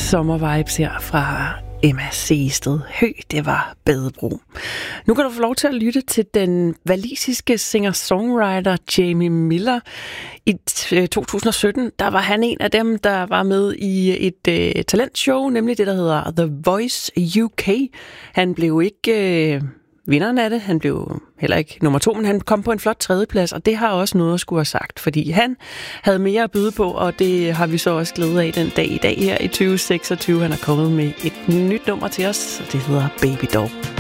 sommervibes her fra Emma Seested. Hø, det var Badebro. Nu kan du få lov til at lytte til den walisiske singer-songwriter Jamie Miller. I 2017, der var han en af dem, der var med i et talentshow, nemlig det, der hedder The Voice UK. Han blev ikke vinderen af det. Han blev heller ikke nummer 2, men han kom på en flot tredjeplads, og det har også noget at skulle have sagt, fordi han havde mere at byde på, og det har vi så også glædet af den dag i dag her i 2026. Han er kommet med et nyt nummer til os, og det hedder Baby Doll.